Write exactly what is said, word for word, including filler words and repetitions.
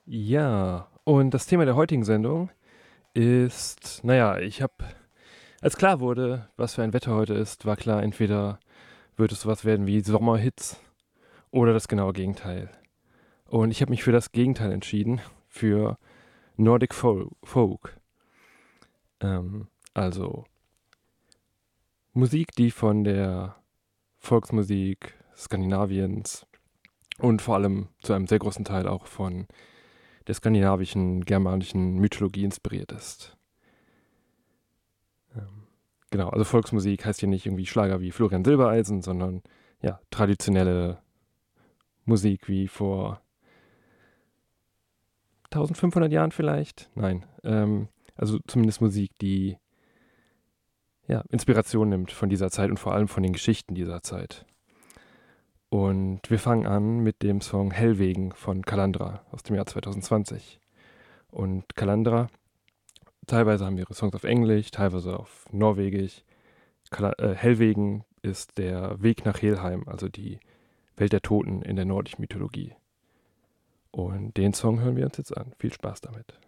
Ja, und das Thema der heutigen Sendung ist, naja, ich habe, als klar wurde, was für ein Wetter heute ist, war klar, entweder wird es sowas werden wie Sommerhits oder das genaue Gegenteil. Und ich habe mich für das Gegenteil entschieden, für Nordic Fol- Folk. Ähm, also Musik, die von der Volksmusik Skandinaviens und vor allem zu einem sehr großen Teil auch von der skandinavischen, germanischen Mythologie inspiriert ist. Ähm, genau, also Volksmusik heißt hier nicht irgendwie Schlager wie Florian Silbereisen, sondern ja, traditionelle Musik wie vor eintausendfünfhundert Jahren vielleicht. Nein, ähm, also zumindest Musik, die ja, Inspiration nimmt von dieser Zeit und vor allem von den Geschichten dieser Zeit. Und wir fangen an mit dem Song Hellwegen von Kalandra aus dem Jahr zwanzig zwanzig. Und Kalandra, teilweise haben wir ihre Songs auf Englisch, teilweise auf Norwegisch. Kala äh, Hellwegen ist der Weg nach Helheim, also die Welt der Toten in der nordischen Mythologie. Und den Song hören wir uns jetzt an. Viel Spaß damit.